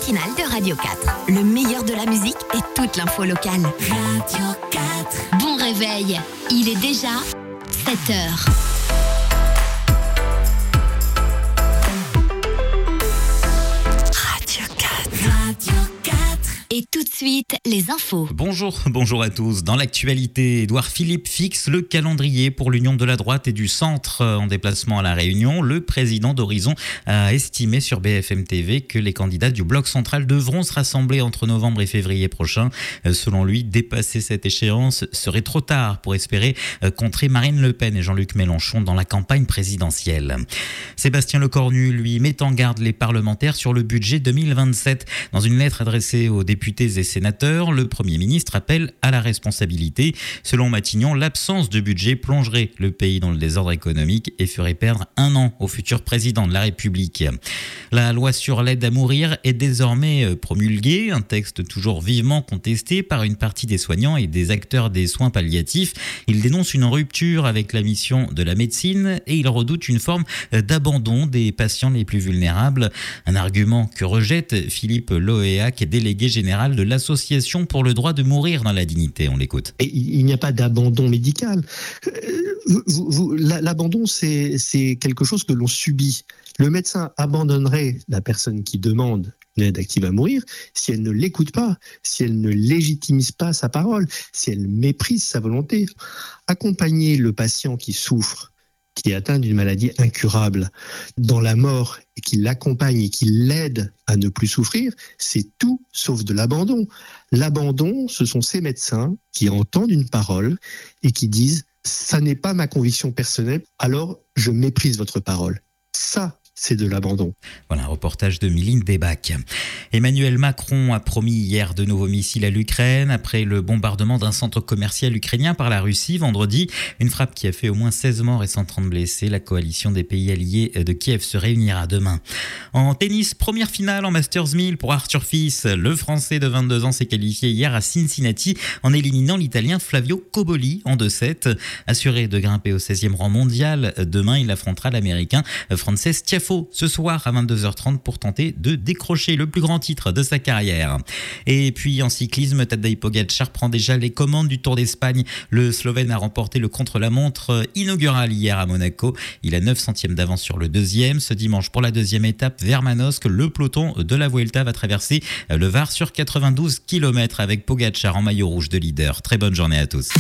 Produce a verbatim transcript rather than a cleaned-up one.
matinale de Radio quatre. Le meilleur de la musique et toute l'info locale. Radio quatre. Bon réveil, il est déjà sept heures. Radio quatre. Radio quatre. Et tout de suite, les infos. Bonjour, bonjour à tous. Dans l'actualité, Édouard Philippe fixe le calendrier pour l'Union de la droite et du centre. En déplacement à La Réunion, le président d'Horizon a estimé sur B F M T V que les candidats du bloc central devront se rassembler entre novembre et février prochain. Selon lui, dépasser cette échéance serait trop tard pour espérer contrer Marine Le Pen et Jean-Luc Mélenchon dans la campagne présidentielle. Sébastien Lecornu, lui, met en garde les parlementaires sur le budget deux mille vingt-sept. Dans une lettre adressée aux députés et sénateurs, le Premier ministre appelle à la responsabilité. Selon Matignon, l'absence de budget plongerait le pays dans le désordre économique et ferait perdre un an au futur président de la République. La loi sur l'aide à mourir est désormais promulguée, un texte toujours vivement contesté par une partie des soignants et des acteurs des soins palliatifs. Il dénonce une rupture avec la mission de la médecine et il redoute une forme d'abandon des patients les plus vulnérables. Un argument que rejette Philippe Loéac, délégué général de l'Association pour le droit de mourir dans la dignité. On l'écoute. Et il n'y a pas d'abandon médical. Vous, vous, l'abandon, c'est, c'est quelque chose que l'on subit. Le médecin abandonnerait la personne qui demande une aide active à mourir si elle ne l'écoute pas, si elle ne légitimise pas sa parole, si elle méprise sa volonté. Accompagner le patient qui souffre, qui est atteint d'une maladie incurable, dans la mort, et qui l'accompagne et qui l'aide à ne plus souffrir, c'est tout sauf de l'abandon. L'abandon, ce sont ces médecins qui entendent une parole et qui disent « ça n'est pas ma conviction personnelle, alors je méprise votre parole ». Ça, c'est de l'abandon. Voilà un reportage de Miline Debac. Emmanuel Macron a promis hier de nouveaux missiles à l'Ukraine après le bombardement d'un centre commercial ukrainien par la Russie vendredi. Une frappe qui a fait au moins seize morts et cent trente blessés. La coalition des pays alliés de Kiev se réunira demain. En tennis, première finale en Masters mille pour Arthur Fils. Le Français de vingt-deux ans s'est qualifié hier à Cincinnati en éliminant l'Italien Flavio Cobolli en deux sept. Assuré de grimper au seizième rang mondial, demain il affrontera l'Américain Frances Tiafoe ce soir à vingt-deux heures trente pour tenter de décrocher le plus grand titre de sa carrière. Et puis en cyclisme, Tadej Pogačar prend déjà les commandes du Tour d'Espagne. Le Slovène a remporté le contre-la-montre inaugural hier à Monaco. Il a neuf centièmes d'avance sur le deuxième. Ce dimanche, pour la deuxième étape vers Manosque, le peloton de la Vuelta va traverser le Var sur quatre-vingt-douze kilomètres avec Pogačar en maillot rouge de leader. Très bonne journée à tous.